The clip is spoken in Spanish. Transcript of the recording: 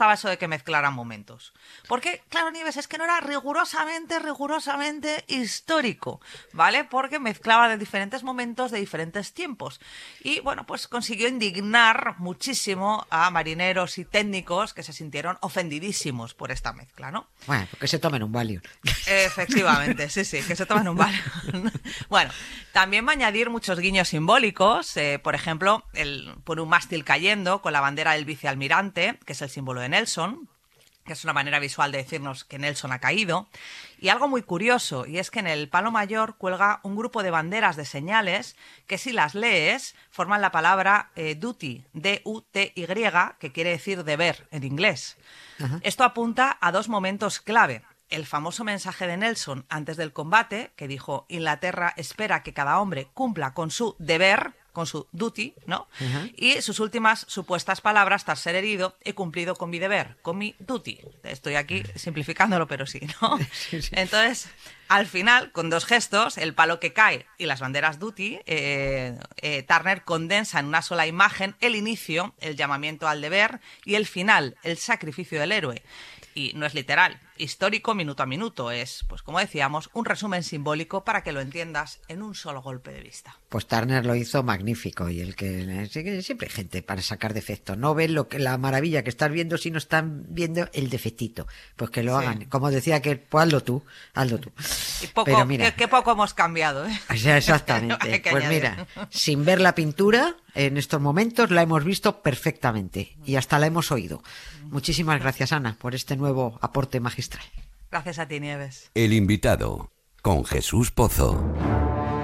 molestaba eso de que mezclaran momentos. Porque, claro, Nieves, es que no era rigurosamente histórico, ¿vale? Porque mezclaba de diferentes momentos, de diferentes tiempos. Y, bueno, pues consiguió indignar muchísimo a marineros y técnicos que se sintieron ofendidísimos por esta mezcla, ¿no? Bueno, que se tomen un Valium. Efectivamente, sí, que se tomen un Valium. Bueno, también va a añadir muchos guiños simbólicos, por ejemplo, por un mástil cayendo con la bandera del vicealmirante, que es el símbolo de Nelson, que es una manera visual de decirnos que Nelson ha caído. Y algo muy curioso, y es que en el palo mayor cuelga un grupo de banderas de señales que, si las lees, forman la palabra duty, D-U-T-Y, que quiere decir deber en inglés. Ajá. Esto apunta a dos momentos clave. El famoso mensaje de Nelson antes del combate, que dijo: Inglaterra espera que cada hombre cumpla con su deber, con su duty, ¿no? Uh-huh. Y sus últimas supuestas palabras tras ser herido: he cumplido con mi deber, con mi duty. Estoy aquí simplificándolo, pero sí, ¿no? Sí. Entonces, al final, con dos gestos, el palo que cae y las banderas duty, Turner condensa en una sola imagen el inicio, el llamamiento al deber, y el final, el sacrificio del héroe. Y no es literal, histórico minuto a minuto, es, pues como decíamos, un resumen simbólico para que lo entiendas en un solo golpe de vista. Pues Turner lo hizo magnífico, y el que siempre hay gente para sacar defectos, no ven la maravilla que estás viendo si no están viendo el defectito, pues que lo hagan, como decía que pues hazlo tú. Y poco, pero mira, qué poco hemos cambiado, ¿eh? O sea, exactamente, pues mira, sin ver la pintura, en estos momentos la hemos visto perfectamente y hasta la hemos oído. Muchísimas gracias, Ana, por este nuevo aporte magistral. Gracias a ti, Nieves. El invitado, con Jesús Pozo.